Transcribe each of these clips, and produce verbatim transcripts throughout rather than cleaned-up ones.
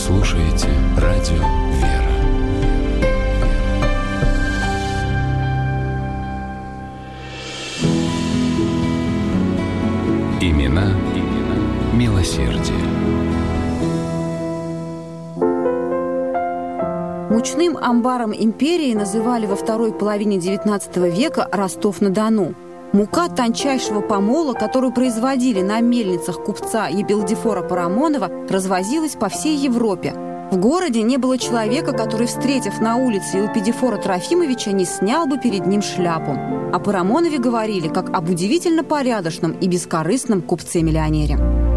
слушаете радио «Вера». Имена, имена милосердия. Мучным амбаром империи называли во второй половине девятнадцатого века Ростов-на-Дону. Мука тончайшего помола, которую производили на мельницах купца Епифора Парамонова, развозилась по всей Европе. В городе не было человека, который, встретив на улице Елпидифора Трофимовича, не снял бы перед ним шляпу. О Парамонове говорили как об удивительно порядочном и бескорыстном купце-миллионере.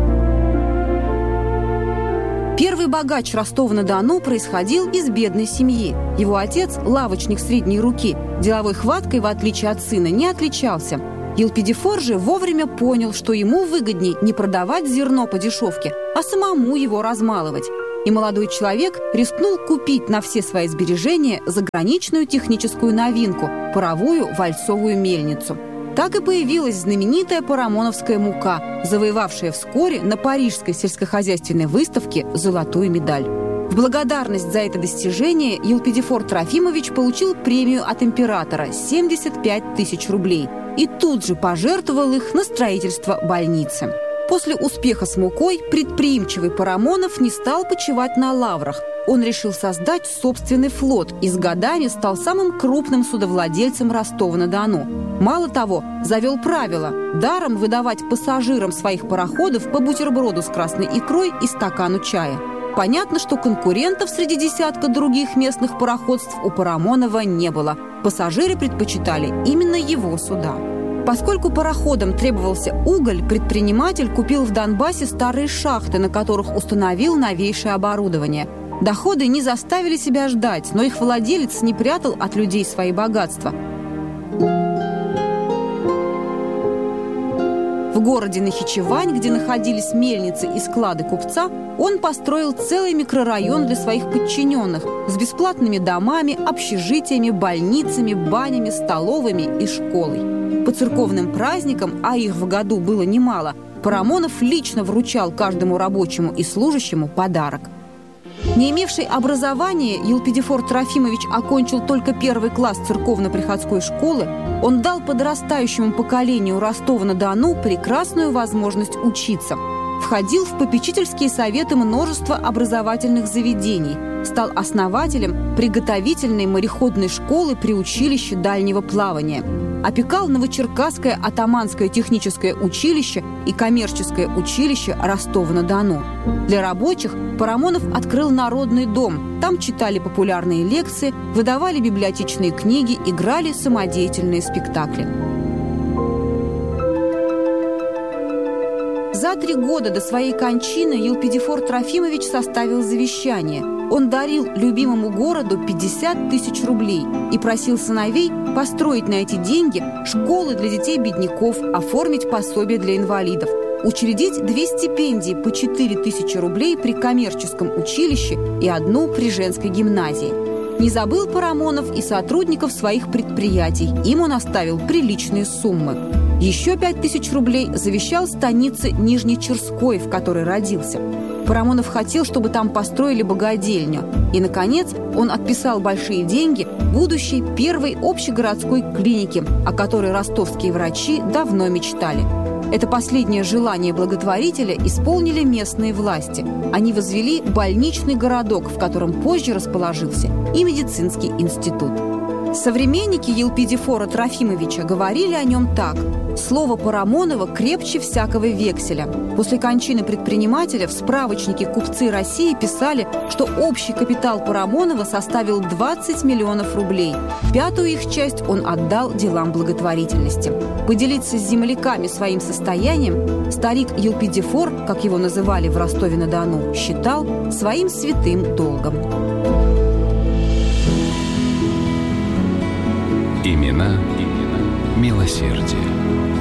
Первый богач Ростова-на-Дону происходил из бедной семьи. Его отец, лавочник средней руки, деловой хваткой, в отличие от сына, не отличался. Елпидифор же вовремя понял, что ему выгодней не продавать зерно по дешевке, а самому его размалывать. И молодой человек рискнул купить на все свои сбережения заграничную техническую новинку – паровую вальцовую мельницу. Так и появилась знаменитая парамоновская мука, завоевавшая вскоре на Парижской сельскохозяйственной выставке золотую медаль. В благодарность за это достижение Елпидифор Трофимович получил премию от императора – семьдесят пять тысяч рублей, и тут же пожертвовал их на строительство больницы. После успеха с мукой предприимчивый Парамонов не стал почивать на лаврах. Он решил создать собственный флот и с годами стал самым крупным судовладельцем Ростова-на-Дону. Мало того, завел правило – даром выдавать пассажирам своих пароходов по бутерброду с красной икрой и стакану чая. Понятно, что конкурентов среди десятка других местных пароходств у Парамонова не было. Пассажиры предпочитали именно его суда. Поскольку пароходам требовался уголь, предприниматель купил в Донбассе старые шахты, на которых установил новейшее оборудование. Доходы не заставили себя ждать, но их владелец не прятал от людей свои богатства. В городе Нахичевань, где находились мельницы и склады купца, он построил целый микрорайон для своих подчиненных с бесплатными домами, общежитиями, больницами, банями, столовыми и школой. По церковным праздникам, а их в году было немало, Парамонов лично вручал каждому рабочему и служащему подарок. Не имевший образования, Елпидифор Трофимович окончил только первый класс церковно-приходской школы. Он дал подрастающему поколению Ростова-на-Дону прекрасную возможность учиться. Входил в попечительские советы множества образовательных заведений, стал основателем приготовительной мореходной школы при училище дальнего плавания. Опекал Новочеркасское атаманское техническое училище и коммерческое училище Ростова-на-Дону. Для рабочих Парамонов открыл народный дом. Там читали популярные лекции, выдавали библиотечные книги, играли самодеятельные спектакли. За три года до своей кончины Елпидифор Трофимович составил завещание. Он дарил любимому городу пятьдесят тысяч рублей и просил сыновей построить на эти деньги школы для детей бедняков, оформить пособие для инвалидов, учредить две стипендии по четыре тысячи рублей при коммерческом училище и одну при женской гимназии. Не забыл Парамонов и сотрудников своих предприятий. Им он оставил приличные суммы. Еще пять тысяч рублей завещал станице Нижнечерской, в которой родился. Парамонов хотел, чтобы там построили богадельню. И, наконец, он отписал большие деньги будущей первой общегородской клинике, о которой ростовские врачи давно мечтали. Это последнее желание благотворителя исполнили местные власти. Они возвели больничный городок, в котором позже расположился и медицинский институт. Современники Елпидифора Трофимовича говорили о нем так: «Слово Парамонова крепче всякого векселя». После кончины предпринимателя в справочнике «Купцы России» писали, что общий капитал Парамонова составил двадцать миллионов рублей. Пятую их часть он отдал делам благотворительности. Поделиться с земляками своим состоянием старик Елпидифор, как его называли в Ростове-на-Дону, считал своим святым долгом. Имена, имена милосердия.